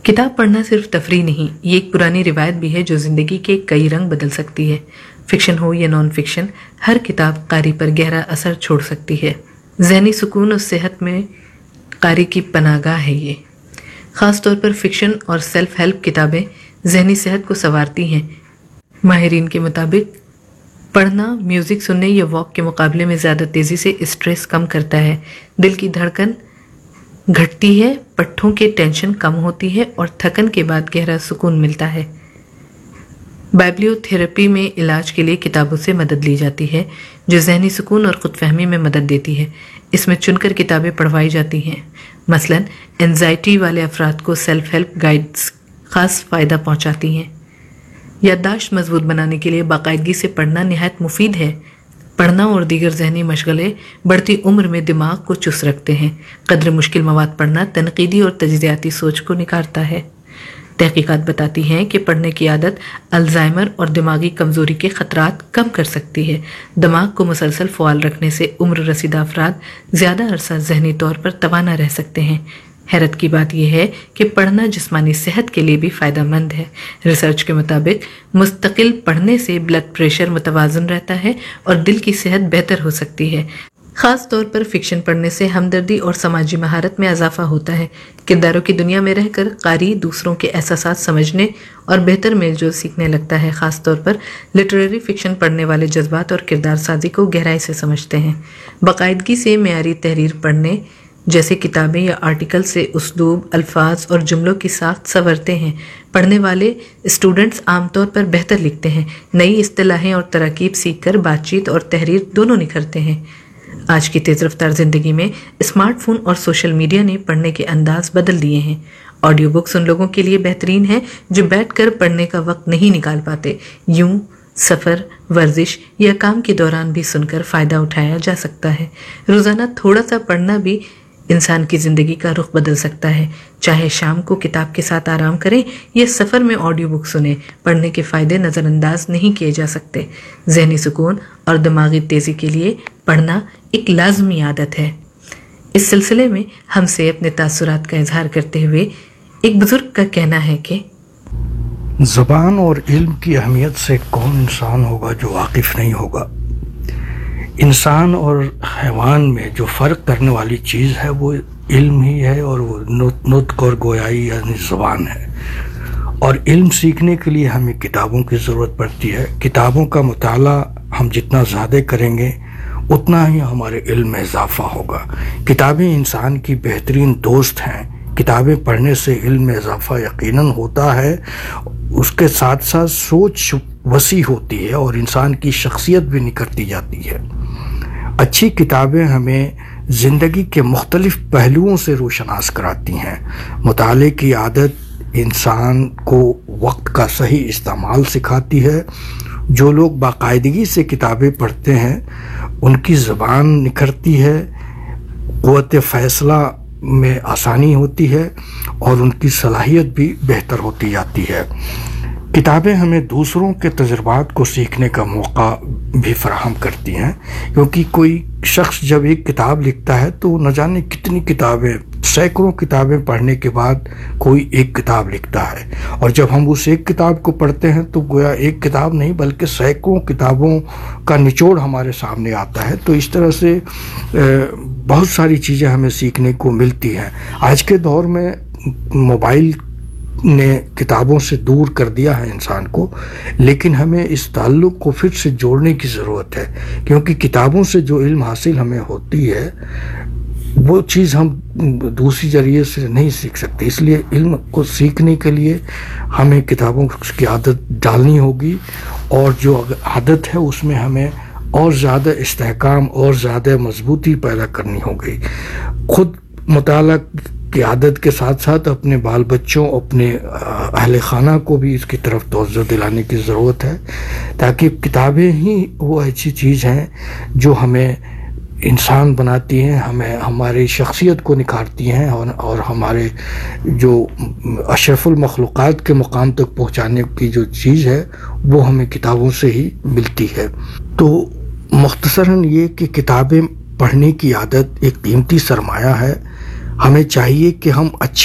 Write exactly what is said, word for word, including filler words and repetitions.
किताब पढ़ना सिर्फ तफरी नहीं, ये एक पुरानी रिवायत भी है जो ज़िंदगी के कई रंग बदल सकती है। फिक्शन हो या नॉन फिक्शन, हर किताब कारी पर गहरा असर छोड़ सकती है। ज़हनी सुकून और सेहत में कारी की पनाहगाह है ये। ख़ास तौर पर फिक्शन और सेल्फ हेल्प किताबें ज़हनी सेहत को संवारती हैं। माहिरीन के मुताबिक पढ़ना म्यूज़िक सुनने या वॉक के मुकाबले में ज़्यादा तेज़ी से स्ट्रेस कम करता है, दिल की धड़कन घटती है, पट्ठों के टेंशन कम होती है और थकन के बाद गहरा सुकून मिलता है। बाइब्लियोथेरेपी में इलाज के लिए किताबों से मदद ली जाती है जो ज़हनी सुकून और ख़ुदफ़हमी में मदद देती है। इसमें चुनकर किताबें पढ़वाई जाती हैं। मसलन एंजाइटी वाले अफराद को सेल्फ हेल्प गाइड्स ख़ास फ़ायदा पहुंचाती हैं। याददाश्त मजबूत बनाने के लिए बाकायदगी से पढ़ना निहायत मुफीद है। पढ़ना और दीगर ज़हनी मशगले बढ़ती उम्र में दिमाग को चुस्त रखते हैं। कदर मुश्किल मवाद पढ़ना तनकीदी और तजज़ियाती सोच को निखारता है। तहकीकात बताती हैं कि पढ़ने की आदत अल्जाइमर और दिमागी कमज़ोरी के ख़तरात कम कर सकती है। दिमाग को मुसलसल फ़आल रखने से उम्र रसीदा अफराद ज़्यादा अरसा ज़हनी तौर पर तवाना रह सकते हैं। हैरत की बात यह है कि पढ़ना जिस्मानी सेहत के लिए भी फ़ायदेमंद है। रिसर्च के मुताबिक मुस्तकिल पढ़ने से ब्लड प्रेशर मुतवाज़न रहता है और दिल की सेहत बेहतर हो सकती है। ख़ास तौर पर फ़िक्शन पढ़ने से हमदर्दी और समाजी महारत में इजाफा होता है। किरदारों की दुनिया में रहकर कारी दूसरों के एहसासात समझने और बेहतर मेलजोल सीखने लगता है। ख़ास तौर पर लिटरेरी फ़िक्शन पढ़ने वाले जज्बात और किरदार साजी को गहराई से समझते हैं। बाकायदगी से मेयारी तहरीर पढ़ने जैसे किताबें या आर्टिकल से उसलूब, अल्फाज और जुमलों की साख्त संवरते हैं। पढ़ने वाले स्टूडेंट्स आमतौर पर बेहतर लिखते हैं। नई इस्तिलाहें और तरकीब सीखकर बातचीत और तहरीर दोनों निखरते हैं। आज की तेज़ रफ्तार ज़िंदगी में स्मार्टफोन और सोशल मीडिया ने पढ़ने के अंदाज बदल दिए हैं। ऑडियो बुक्स उन लोगों के लिए बेहतरीन है जो बैठकर पढ़ने का वक्त नहीं निकाल पाते। यूं सफ़र, वर्जिश या काम के दौरान भी सुनकर फ़ायदा उठाया जा सकता है। रोज़ाना थोड़ा सा पढ़ना भी इंसान की ज़िंदगी का रुख बदल सकता है। चाहे शाम को किताब के साथ आराम करें या सफ़र में ऑडियो बुक सुने, पढ़ने के फ़ायदे नज़रअंदाज नहीं किए जा सकते। ज़हनी सुकून और दिमागी तेज़ी के लिए पढ़ना एक लाजमी आदत है। इस सिलसिले में हमसे अपने तासुरात का इजहार करते हुए एक बुज़ुर्ग का कहना है कि ज़बान और इल्म की अहमियत से कौन इंसान होगा जो वाकिफ़ नहीं होगा। इंसान और हैवान में जो फ़र्क करने वाली चीज़ है वो इल्म ही है और वो नुत्क़ और गोयाई यानी ज़बान है। और इल्म सीखने के लिए हमें किताबों की ज़रूरत पड़ती है। किताबों का मुताला हम जितना ज़्यादा करेंगे उतना ही हमारे इल्म में इजाफ़ा होगा। किताबें इंसान की बेहतरीन दोस्त हैं। किताबें पढ़ने से इल्म में इजाफ़ा यकीनन होता है, उसके साथ साथ सोच वसी होती है और इंसान की शख्सियत भी निखरती जाती है। अच्छी किताबें हमें ज़िंदगी के मुख्तलिफ़ पहलुओं से रोशनास कराती हैं। मुताले की आदत इंसान को वक्त का सही इस्तेमाल सिखाती है। जो लोग बाकायदगी से किताबें पढ़ते हैं उनकी ज़बान निखरती है, क़ुव्वत फ़ैसला में आसानी होती है और उनकी सलाहियत भी बेहतर होती जाती है। किताबें हमें दूसरों के तजुर्बात को सीखने का मौका भी फराहम करती हैं, क्योंकि कोई शख्स जब एक किताब लिखता है तो न जाने कितनी किताबें, सैकड़ों किताबें पढ़ने के बाद कोई एक किताब लिखता है। और जब हम उस एक किताब को पढ़ते हैं तो गोया एक किताब नहीं बल्कि सैकड़ों किताबों का निचोड़ हमारे सामने आता है। तो इस तरह से बहुत सारी चीज़ें हमें सीखने को मिलती हैं। आज के दौर में मोबाइल ने किताबों से दूर कर दिया है इंसान को, लेकिन हमें इस ताल्लुक़ को फिर से जोड़ने की ज़रूरत है, क्योंकि किताबों से जो इल्म हासिल हमें होती है वो चीज़ हम दूसरी ज़रिए से नहीं सीख सकते। इसलिए इल्म को सीखने के लिए हमें किताबों की आदत डालनी होगी और जो आदत है उसमें हमें और ज़्यादा इस्तेहकाम और ज़्यादा मजबूती पैदा करनी होगी। खुद मुताला की आदत के साथ साथ अपने बाल बच्चों, अपने अहले खाना को भी इसकी तरफ तवज्जो दिलाने की ज़रूरत है, ताकि किताबें ही वो ऐसी चीज़ हैं जो हमें इंसान बनाती हैं, हमें हमारी शख्सियत को निखारती हैं और, और हमारे जो अशरफुल मखलूक़ात के मुकाम तक पहुँचाने की जो चीज़ है वो हमें किताबों से ही मिलती है। तो मुख्तसरन ये कि किताबें पढ़ने की आदत एक कीमती सरमाया है। हमें चाहिए कि हम अच्छी